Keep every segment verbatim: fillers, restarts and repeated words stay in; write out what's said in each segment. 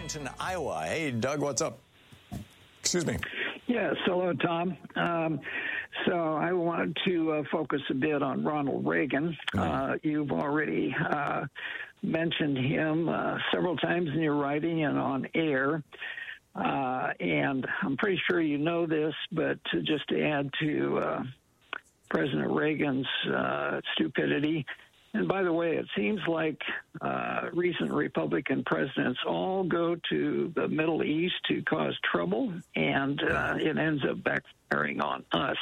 Washington, Iowa. Hey, Doug, what's up? Excuse me. Yes, hello, Tom. Um, so I wanted to uh, focus a bit on Ronald Reagan. Uh, you've already uh, mentioned him uh, several times in your writing and on air. Uh, and I'm pretty sure you know this, but to, just to add to uh, President Reagan's uh, stupidity, and by the way, it seems like uh, recent Republican presidents all go to the Middle East to cause trouble, and uh, it ends up backfiring on us.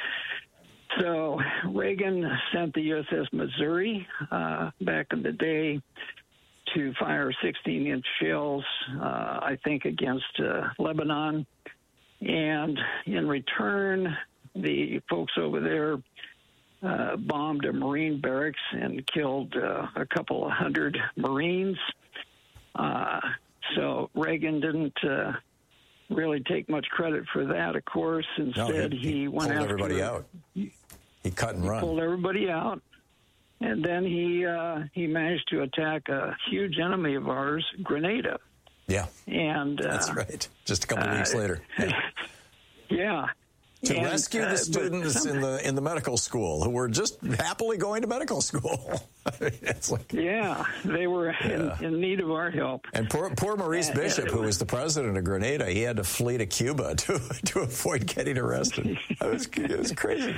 So Reagan sent the U S S Missouri uh, back in the day to fire sixteen-inch shells, uh, I think, against uh, Lebanon. And in return, the folks over there Uh, bombed a Marine barracks and killed uh, a couple of hundred Marines. Uh, so Reagan didn't uh, really take much credit for that, of course. Instead, no, he, he, he went pulled after everybody out. He, he cut and he run. Pulled everybody out, and then he uh, he managed to attack a huge enemy of ours, Grenada. Yeah, and uh, that's right. Just a couple of weeks uh, later. Yeah. yeah. To and, rescue the uh, students in the in the medical school who were just happily going to medical school. It's like, yeah, they were yeah. in, in need of our help. And poor, poor Maurice uh, Bishop, who was the president of Grenada, he had to flee to Cuba to to avoid getting arrested. It was, it was crazy.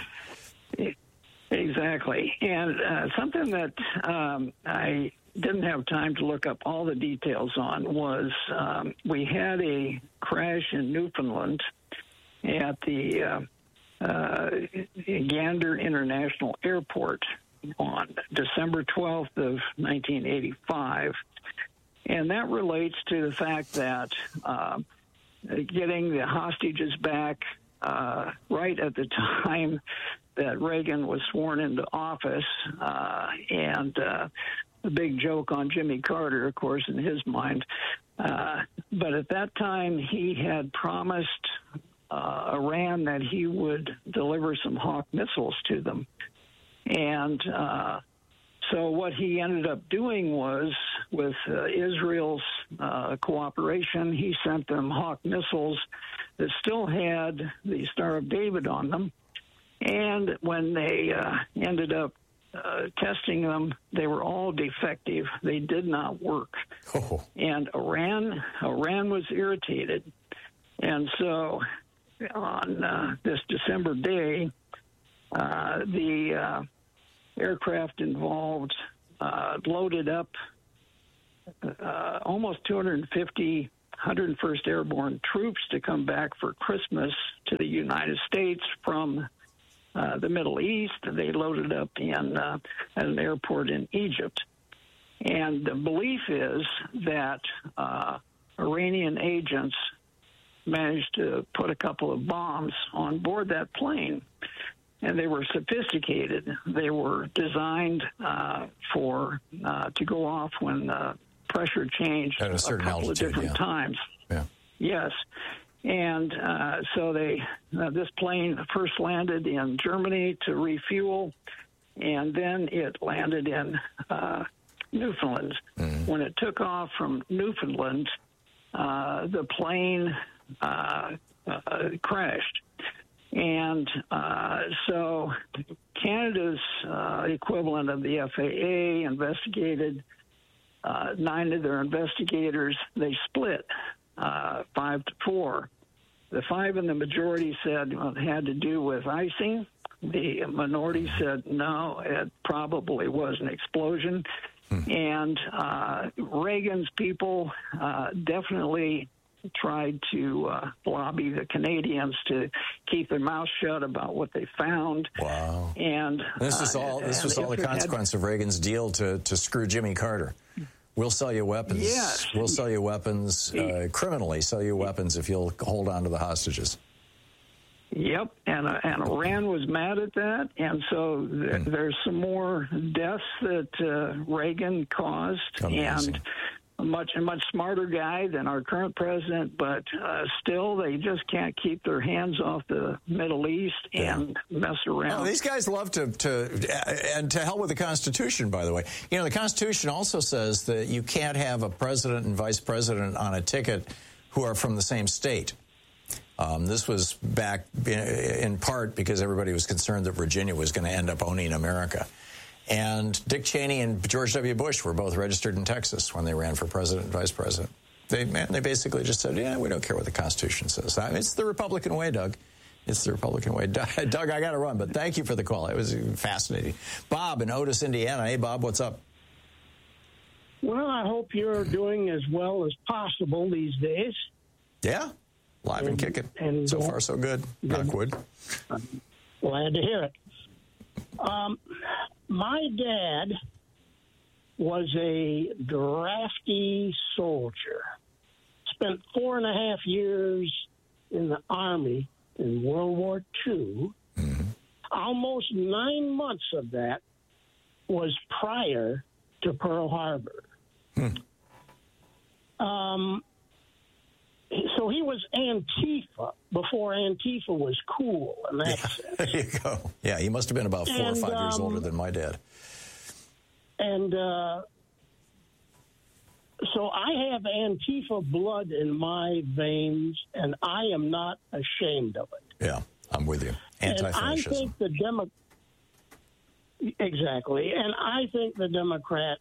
Exactly. And uh, something that um, I didn't have time to look up all the details on was um, we had a crash in Newfoundland at the uh, uh, Gander International Airport on December twelfth of nineteen eighty-five. And that relates to the fact that uh, getting the hostages back uh, right at the time that Reagan was sworn into office, uh, and uh, the big joke on Jimmy Carter, of course, in his mind. Uh, but at that time, he had promised Uh, Iran that he would deliver some Hawk missiles to them. And uh, so what he ended up doing was, with uh, Israel's uh, cooperation, he sent them Hawk missiles that still had the Star of David on them. And when they uh, ended up uh, testing them, they were all defective. They did not work. Oh. And Iran, Iran was irritated. And so on uh, this December day, uh, the uh, aircraft involved uh, loaded up uh, almost two hundred fifty one hundred first Airborne troops to come back for Christmas to the United States from uh, the Middle East. They loaded up in uh, at an airport in Egypt. And the belief is that uh, Iranian agents managed to put a couple of bombs on board that plane. And they were sophisticated. They were designed uh, for uh, to go off when uh, pressure changed at a, a couple altitude, of different yeah. times. Yeah. Yes. And uh, so they uh, this plane first landed in Germany to refuel, and then it landed in uh, Newfoundland. Mm-hmm. When it took off from Newfoundland, uh, the plane Uh, uh, crashed. And uh, so Canada's uh, equivalent of the F A A investigated uh, nine of their investigators. They split uh, five to four. The five in the majority said well, it had to do with icing. The minority said no, it probably was an explosion. Hmm. And uh, Reagan's people uh, definitely tried to uh, lobby the Canadians to keep their mouths shut about what they found. Wow! And this is all. Uh, this was all the consequence had, of Reagan's deal to to screw Jimmy Carter. We'll sell you weapons. Yes. We'll sell you weapons uh, criminally. Sell you weapons if you'll hold on to the hostages. Yep, and uh, and Iran was mad at that, and so th- mm. there's some more deaths that uh, Reagan caused. Amazing. And a much a much smarter guy than our current president, but uh, still they just can't keep their hands off the Middle East and yeah. mess around. Oh, these guys love to, to, and to hell with the Constitution, by the way. You know, the Constitution also says that you can't have a president and vice president on a ticket who are from the same state. Um, this was back in, in part because everybody was concerned that Virginia was going to end up owning America. And Dick Cheney and George W. Bush were both registered in Texas when they ran for president and vice president. They, man, they basically just said, yeah, we don't care what the Constitution says. I mean, it's the Republican way, Doug. It's the Republican way. Doug, I got to run, but thank you for the call. It was fascinating. Bob in Otis, Indiana. Hey, Bob, what's up? Well, I hope you're doing as well as possible these days. Yeah, live and, and kicking. And so uh, far, so good. Knock wood. I'm glad to hear it. Um, my dad was a drafty soldier. Spent four and a half years in the Army in World War Two. Mm-hmm. Almost nine months of that was prior to Pearl Harbor. Hmm. Um, so he was Antifa before Antifa was cool, in that yeah, sense. There you go. Yeah, he must have been about four and, or five um, years older than my dad. And uh, so I have Antifa blood in my veins, and I am not ashamed of it. Yeah, I'm with you. Anti-fascism. And I think the Demo- exactly, and I think the Democrats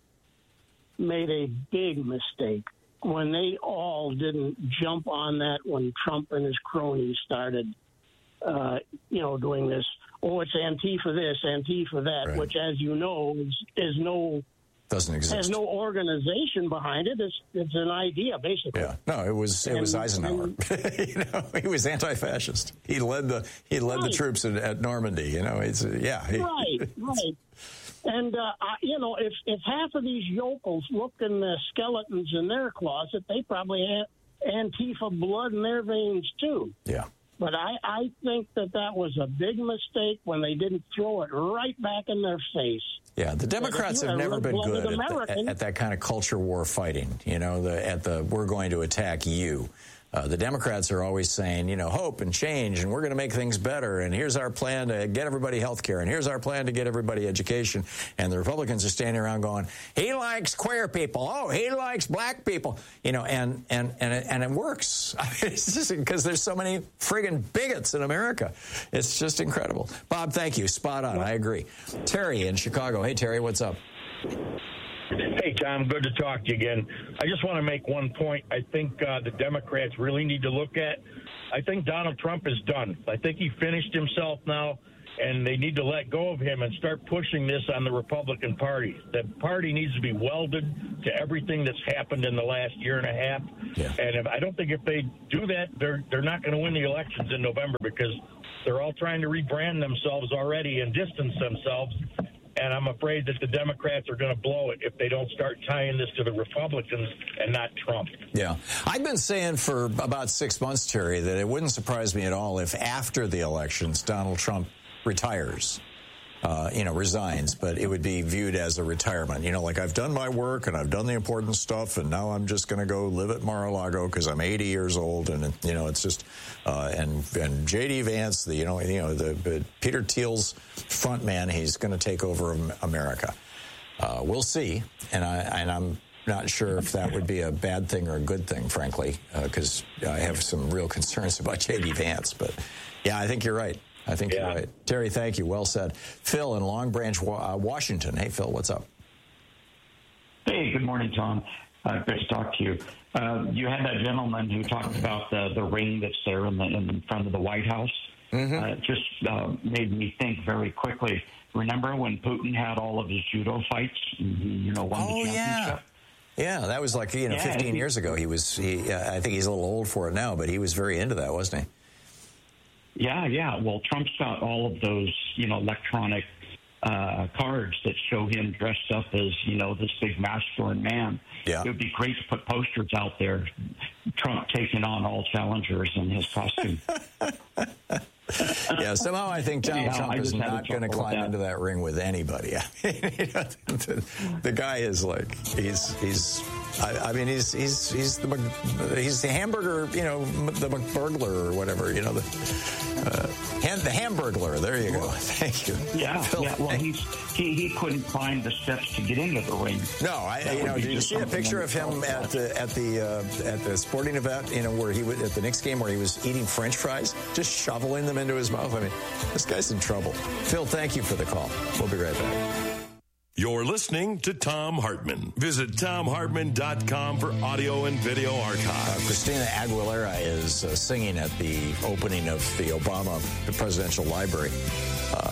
made a big mistake when they all didn't jump on that when Trump and his cronies started, uh, you know, doing this. Oh, it's Antifa this, Antifa that, right. Which, as you know, is, is no doesn't exist. Has no organization behind it. It's it's an idea, basically. Yeah, no, it was it and, was Eisenhower. And, you know, he was anti-fascist. He led the he led right. the troops at, at Normandy. You know, it's uh, yeah. He, right, right. And, uh, I, you know, if, if half of these yokels looked in the skeletons in their closet, they probably had Antifa blood in their veins, too. Yeah. But I, I think that that was a big mistake when they didn't throw it right back in their face. Yeah, the Democrats have never been good at, the, at that kind of culture war fighting, you know, the, at the we're going to attack you. Uh, the Democrats are always saying, you know, hope and change, and we're going to make things better, and here's our plan to get everybody health care, and here's our plan to get everybody education. And the Republicans are standing around going, he likes queer people. Oh, he likes black people. You know, and and and it, and it works. I mean, it's just because there's so many friggin' bigots in America. It's just incredible. Bob, thank you. Spot on. I agree. Terry in Chicago. Hey, Terry, what's up? Hey, Tom, good to talk to you again. I just want to make one point. I think uh, the Democrats really need to look at. I think Donald Trump is done. I think he finished himself now, and they need to let go of him and start pushing this on the Republican Party. The party needs to be welded to everything that's happened in the last year and a half. Yeah. And if, I don't think if they do that, they're they're not going to win the elections in November because they're all trying to rebrand themselves already and distance themselves. And I'm afraid that the Democrats are going to blow it if they don't start tying this to the Republicans and not Trump. Yeah. I've been saying for about six months, Terry, that it wouldn't surprise me at all if after the elections Donald Trump retires. Uh, you know, resigns, but it would be viewed as a retirement. You know, like I've done my work and I've done the important stuff, and now I'm just going to go live at Mar-a-Lago because I'm eighty years old, and you know, it's just uh, and and J D Vance, the you know, you know, the, the Peter Thiel's front man, he's going to take over America. Uh, we'll see, and I and I'm not sure if that would be a bad thing or a good thing, frankly, because uh, I have some real concerns about J D Vance. But yeah, I think you're right. I think yeah. you're right. Terry, thank you. Well said. Phil in Long Branch, uh, Washington. Hey, Phil, what's up? Hey, good morning, Tom. Uh, great to talk to you. Uh, you had that gentleman who talked about the, the ring that's there in, the, in front of the White House. Mm-hmm. Uh, it just uh, made me think very quickly. Remember when Putin had all of his judo fights and he, you know, won oh, the championship? Yeah. Yeah, that was like, you know, yeah, fifteen he, years ago. He was, he, uh, I think he's a little old for it now, but he was very into that, wasn't he? Yeah, yeah. Well, Trump's got all of those, you know, electronic uh, cards that show him dressed up as, you know, this big masculine man. Yeah. It would be great to put posters out there, Trump taking on all challengers in his costume. Yeah, somehow I think Donald Anyhow, Trump is not going to climb that. into that ring with anybody. I mean, you know, the, the guy is like, he's he's I, I mean, he's he's he's the he's the hamburger, you know, the McBurglar or whatever, you know, the uh, hand, the Hamburglar. There you go. Thank you. Yeah, Phil, yeah. Well, he's he, he couldn't climb the steps to get into the ring. No, I That you would know, be did you just see a something picture in of him itself. at the at the uh, at the sporting event? You know, where he was at the Knicks game, where he was eating French fries, just shoveling them into his mouth. I mean, this guy's in trouble. Phil, thank you for the call. We'll be right back. You're listening to Thom Hartmann. Visit Thom Hartmann dot com for audio and video archives. Uh, Christina Aguilera is uh, singing at the opening of the Obama Presidential Library. Uh,